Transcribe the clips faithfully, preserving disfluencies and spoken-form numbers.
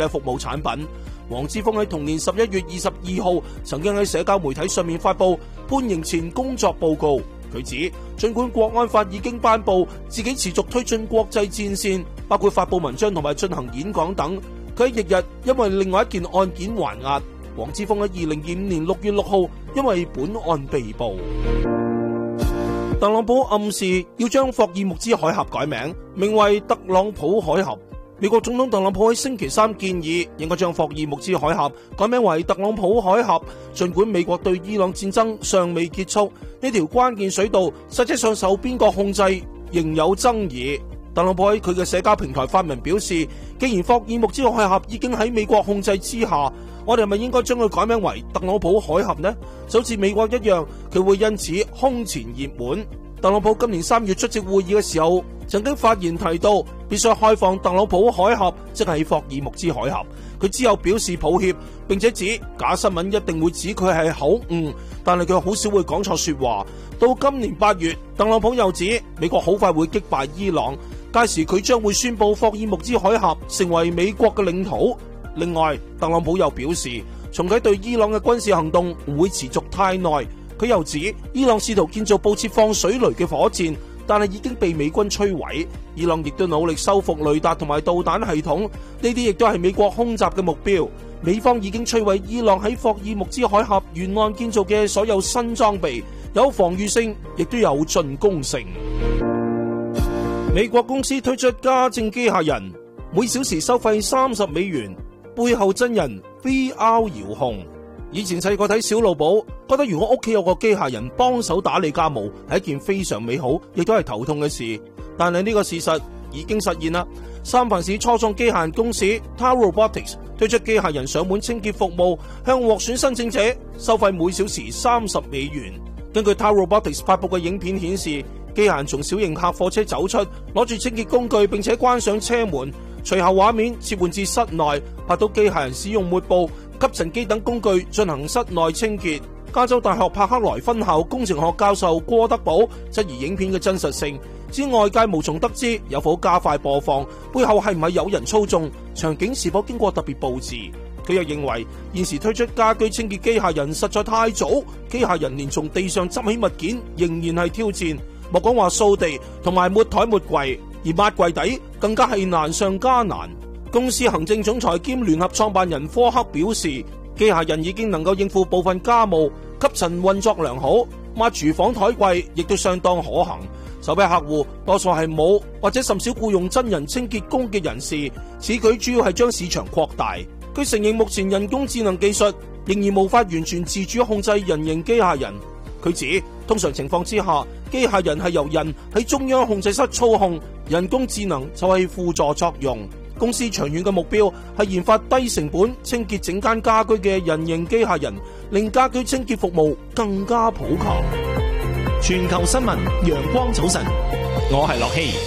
嘅服務產品。黃之鋒喺同年十一月二十二號曾經喺社交媒體上面發布判刑前工作報告。佢指，儘管國安法已經頒布，自己持續推進國際戰線，包括發布文章同埋進行演講等。佢喺翌日因為另外一件案件還押。黃之鋒喺二零二五年六月六號因為本案被捕。特朗普暗示要將霍爾木茲海峽改名，名為特朗普海峽。美國總統特朗普喺星期三建議應該將霍爾木茲海峽改名為特朗普海峽。儘管美國對伊朗戰爭尚未結束，呢條關鍵水道實際上受邊個控制仍有爭議。特朗普喺佢嘅社交平台發文表示，既然霍爾木茲海峽已經喺美國控制之下，我哋係咪應該將佢改名為特朗普海峽呢？就好似美國一樣，佢會因此空前熱門。特朗普今年三月出席會議嘅時候，曾經發言提到必須開放特朗普海峽，即係霍爾木茲海峽。佢之後表示抱歉，並且指假新聞一定會指佢係口誤，但係佢好少會講錯說話。到今年八月，特朗普又指美國好快會擊敗伊朗，屆時佢將會宣布霍爾木茲海峽成為美國嘅領土。另外，特朗普又表示重啟對伊朗嘅軍事行動唔會持續太耐。佢又指伊朗試圖建造布設放水雷嘅火箭，但係已經被美軍摧毀。伊朗亦都努力修復雷達同埋導彈系統，呢啲亦都係美國空襲嘅目標。美方已經摧毀伊朗喺霍爾木茲海峽沿岸建造嘅所有新裝備，有防禦性，亦都有進攻性。美國公司推出家政機械人，每小時收費三十美元，背後真人 V R 遙控。以前細個睇小露寶，覺得如果屋企有個機械人幫手打理家務係一件非常美好，亦都係頭痛嘅事。但係呢個事實已經實現啦。三藩市初創機械人公司 Tower Robotics 推出機械人上門清潔服務，向獲選申請者收費每小時三十美元。根據 Tower Robotics 發布嘅影片顯示，機械人從小型客貨車走出，攞住清潔工具，並且關上車門。隨後畫面切換至室內，拍到機械人使用抹布、吸塵機等工具進行室內清潔。加州大學柏克萊分校工程學教授郭德寶質疑影片嘅真實性，指外界無從得知有否加快播放，背後係唔係有人操縱，場景是否經過特別佈置。佢又認為現時推出家居清潔機械人實在太早，機械人連從地上執起物件仍然係挑戰，莫講話掃地同埋抹台抹櫃，而抹櫃底更加係難上加難。公司行政總裁兼聯合創辦人科克表示，機械人已經能夠應付部分家務，吸塵運作良好，抹廚房台櫃亦都相當可行。首批客戶多數係冇或者甚少僱用真人清潔工嘅人士，此舉主要係將市場擴大。佢承認目前人工智能技術仍然無法完全自主控制人形機械人。佢指通常情況之下，機械人係由人喺中央控制室操控，人工智能就係輔助作用。公司長遠嘅目標係研發低成本清潔整間家居嘅人形機械人，令家居清潔服務更加普及。 全球新聞陽光早晨，我係樂希。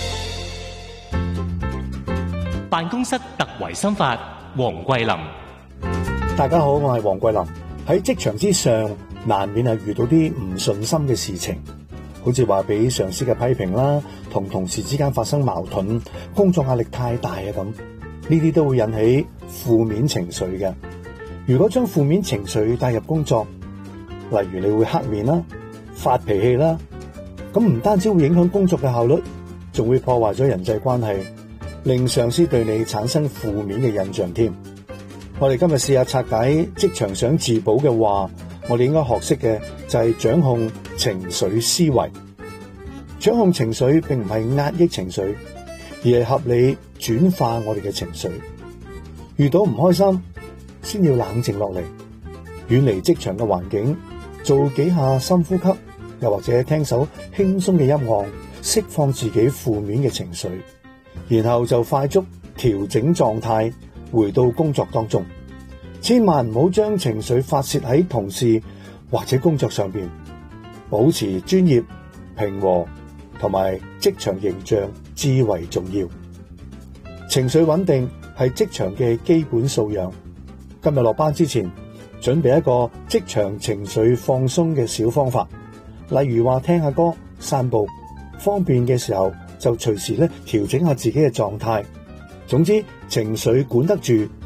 辦公室突圍心法，黃桂林。 大家好，我係黃桂林。喺職場之上，難免係遇到啲唔順心嘅事情，好似話俾上司嘅批評啦，同同事之間發生矛盾，工作壓力太大啊咁，呢啲都會引起負面情緒嘅。如果將負面情緒帶入工作，例如你會黑面啦、發脾氣啦，咁唔單止會影響工作嘅效率，仲會破壞咗人際關係，令上司對你產生負面嘅印象添。我哋今日試下拆解職場想自保嘅話，我哋應該學識嘅就係掌控情緒思維。掌控情緒並唔係壓抑情緒，而係合理轉化我哋嘅情緒。遇到唔開心，先要冷靜落嚟，遠離職場嘅環境，做幾下深呼吸，又或者聽首輕鬆嘅音樂，釋放自己負面嘅情緒，然後就快速調整狀態，回到工作當中。千萬唔好將情緒發洩喺同事或者工作上邊，保持專業、平和同埋職場形象至為重要。情緒穩定係職場嘅基本素養。今日落班之前，準備一個職場情緒放鬆嘅小方法，例如話聽下歌、散步，方便嘅時候就隨時咧調整下自己嘅狀態。總之，情緒管得住